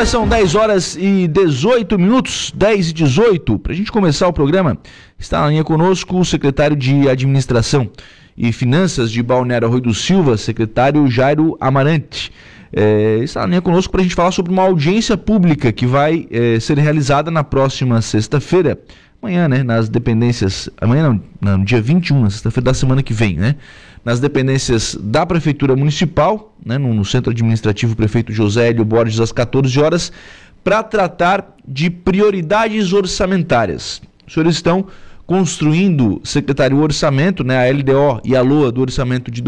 Agora são 10 horas e 18 minutos, 10 e 18. Para a gente começar o programa, está na linha conosco o secretário de Administração e Finanças de Balneário Arroio do Silva, secretário Jairo Amarante. Está na linha conosco para a gente falar sobre uma audiência pública que vai ser realizada na próxima sexta-feira, amanhã, né, nas dependências, amanhã não, no dia 21, sexta-feira da semana que vem, né, nas dependências da Prefeitura Municipal, né, no Centro Administrativo Prefeito Josélio Borges, às 14 horas, para tratar de prioridades orçamentárias. Os senhores estão construindo, secretário, o orçamento, né, a LDO e a LOA do orçamento de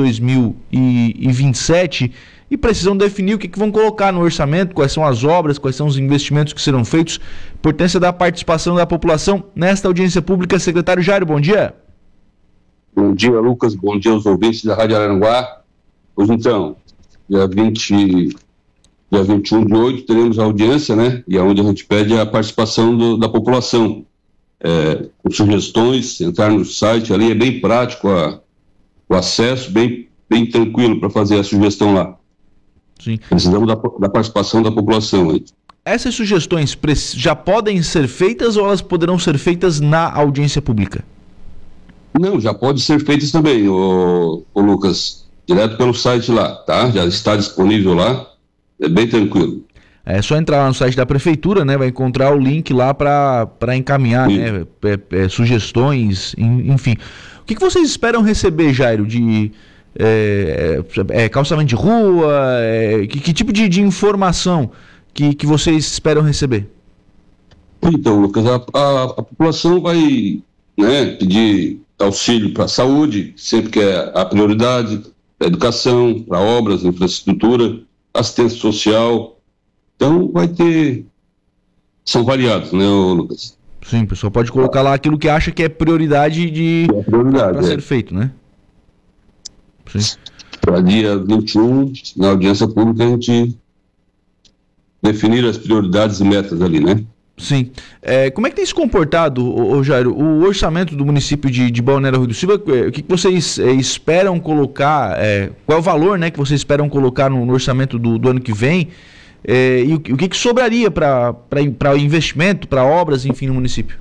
2027, e precisam definir o que vão colocar no orçamento, quais são as obras, quais são os investimentos que serão feitos, importância da participação da população nesta audiência pública. Secretário Jairo, bom dia. Bom dia, Lucas, bom dia aos ouvintes da Rádio Araranguá. Pois então, dia 21 de 8 teremos a audiência, né, e é onde a gente pede a participação da população, com sugestões, entrar no site ali, é bem prático o acesso, bem tranquilo para fazer a sugestão lá. Sim. Precisamos da participação da população aí. Essas sugestões já podem ser feitas ou elas poderão ser feitas na audiência pública? Não, já pode ser feitas também, o Lucas, direto pelo site lá, tá? Já está disponível lá, é bem tranquilo. É só entrar lá no site da Prefeitura, né? Vai encontrar o link lá para encaminhar, né, sugestões, enfim. O que vocês esperam receber, Jairo, de calçamento de rua, que tipo de informação que vocês esperam receber? Então, Lucas, a população vai, né, pedir auxílio para a saúde, sempre que é a prioridade, para a educação, para obras, infraestrutura, assistência social. Então, são variados, né, Lucas? Sim, o pessoal pode colocar lá aquilo que acha que é prioridade para ser feito, né? Sim. Para dia 21, na audiência pública, a gente definir as prioridades e metas ali, né? Sim. Como é que tem se comportado, Jairo, o orçamento do município de Balneário Arroio do Silva? O que vocês esperam colocar, qual é o valor, né, que vocês esperam colocar no orçamento do ano que vem? E o que sobraria para investimento, para obras, enfim, no município?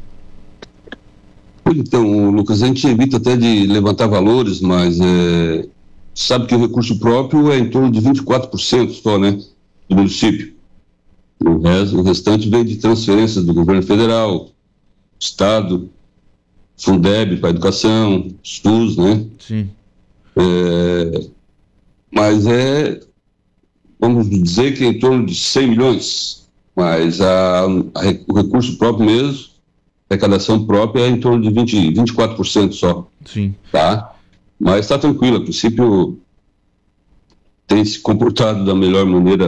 Então, Lucas, a gente evita até de levantar valores, mas sabe que o recurso próprio é em torno de 24% só, né, do município. O restante vem de transferências do governo federal, estado, Fundeb para a educação, SUS, né? Sim. Mas vamos dizer que é em torno de 100 milhões, mas o recurso próprio mesmo, a arrecadação própria é em torno de 24% só. Sim. Tá? Mas está tranquilo, a princípio tem se comportado da melhor maneira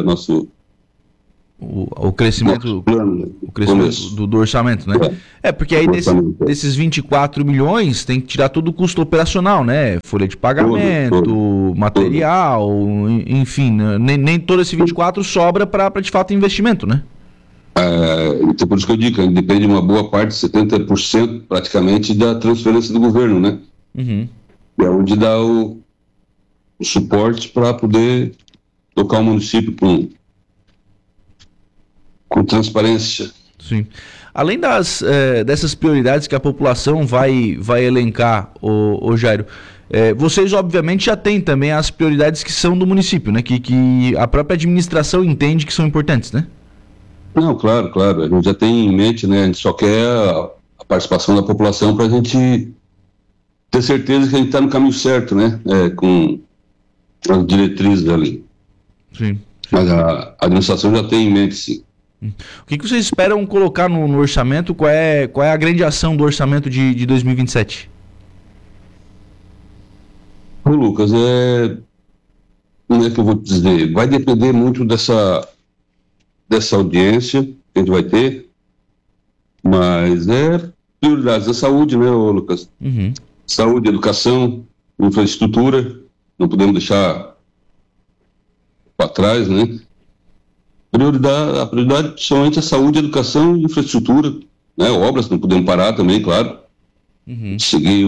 o crescimento, do orçamento, né? Porque aí desses 24 milhões tem que tirar todo o custo operacional, né? Folha de pagamento, material, enfim, nem todo esse 24 sobra para de fato investimento, né? Então por isso que eu digo, depende de uma boa parte, 70% praticamente da transferência do governo, né? Uhum. É onde dá o suporte para poder tocar o município com transparência. Sim. Além dessas prioridades que a população vai elencar, o Jairo, vocês obviamente já têm também as prioridades que são do município, né? Que a própria administração entende que são importantes, né? Não, claro, a gente já tem em mente, né? A gente só quer a participação da população para a gente ter certeza que a gente está no caminho certo, né? Com as diretrizes ali. Sim. Mas a administração já tem em mente, sim. O que vocês esperam colocar no orçamento? Qual é a grande ação do orçamento de 2027? Ô, Lucas, como é que eu vou dizer? Vai depender muito dessa audiência que a gente vai ter, mas prioridades da saúde, né, Lucas? Uhum. Saúde, educação, infraestrutura, não podemos deixar para trás, né? A prioridade somente é saúde, educação e infraestrutura, né? Obras não podemos parar também, claro. Uhum. Seguir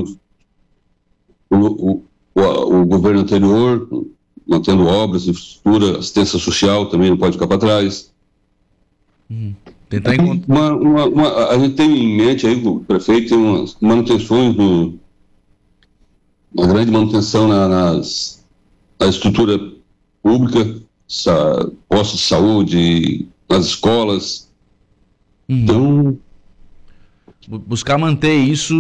o governo anterior, mantendo obras, infraestrutura, assistência social também não pode ficar para trás. Tentar encontrar... A gente tem em mente aí, o prefeito tem umas manutenções, uma grande manutenção na estrutura pública, postos de saúde, nas escolas. Então... Buscar manter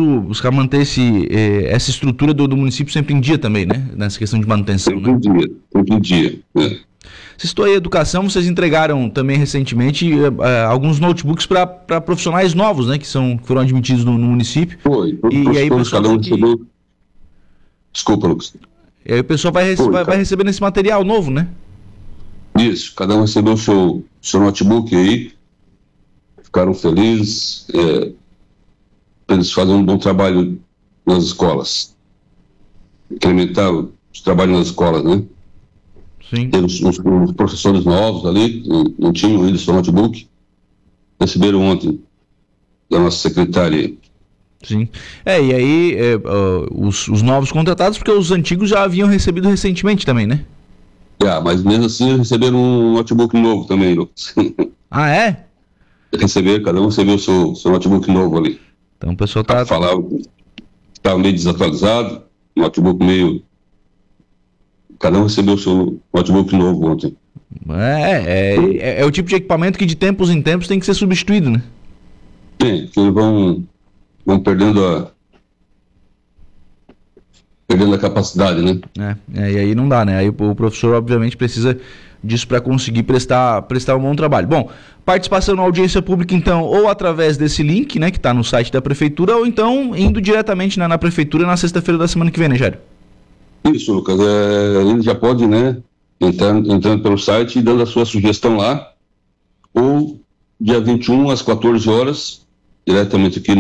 essa estrutura do município sempre em dia também, né? Nessa questão de manutenção, sempre em dia. Você citou aí a educação, vocês entregaram também recentemente alguns notebooks para profissionais novos, né? Que foram admitidos no município. Foi. E aí o pessoal recebeu... Desculpa, Lucas. E aí o pessoal vai recebendo esse material novo, né? Isso, cada um recebeu o seu notebook aí. Ficaram felizes. Eles fazem um bom trabalho nas escolas. Incrementar o trabalho nas escolas, né? Sim. Tem os professores novos ali, não tinham ainda seu notebook, receberam ontem da nossa secretária. Sim. E aí os novos contratados, porque os antigos já haviam recebido recentemente também, né? Mas mesmo assim receberam um notebook novo também, Lucas. Ah, é? Cada um recebeu o seu notebook novo ali. Então o pessoal estava meio desatualizado, notebook meio... Cada um recebeu o seu notebook novo ontem. É o tipo de equipamento que de tempos em tempos tem que ser substituído, né? Que eles vão perdendo a capacidade, né? E aí não dá, né? Aí o professor obviamente precisa disso para conseguir prestar um bom trabalho. Bom, participação na audiência pública então, ou através desse link, né, que está no site da prefeitura, ou então indo diretamente na prefeitura na sexta-feira da semana que vem, né, Jairo? Isso, Lucas, ele já pode, né, entrando pelo site e dando a sua sugestão lá, ou dia 21 às 14 horas, diretamente aqui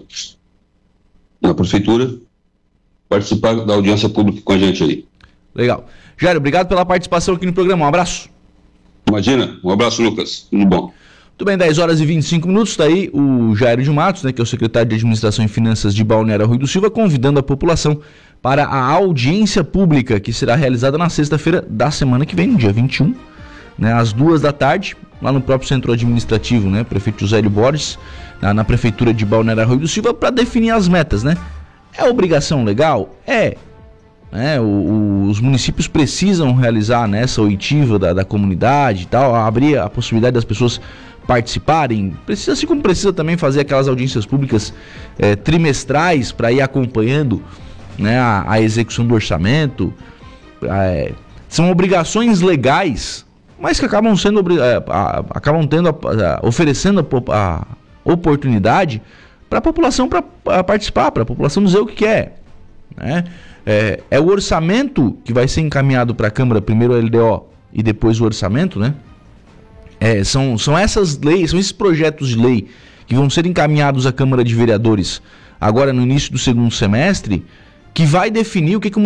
na prefeitura, participar da audiência pública com a gente aí. Legal. Jairo, obrigado pela participação aqui no programa, um abraço. Imagina, um abraço, Lucas, tudo bom. Muito bem, 10 horas e 25 minutos, está aí o Jairo de Matos, né, que é o secretário de Administração e Finanças de Balneário Rui do Silva, convidando a população para a audiência pública que será realizada na sexta-feira da semana que vem, no dia 21, né, às 14h, lá no próprio centro administrativo, né, prefeito Josélio Borges, na prefeitura de Balneário Rui do Silva, para definir as metas, né? É obrigação legal? Os municípios precisam realizar nessa oitiva da comunidade e tal, abrir a possibilidade das pessoas participarem, assim como precisa também fazer aquelas audiências públicas trimestrais para ir acompanhando, né, a execução do orçamento. São obrigações legais, mas que acabam oferecendo a oportunidade para a população para participar, para a população dizer o que quer, né? É o orçamento que vai ser encaminhado para a Câmara, primeiro a LDO e depois o orçamento, né? São essas leis, são esses projetos de lei que vão ser encaminhados à Câmara de Vereadores agora no início do segundo semestre, que vai definir o que o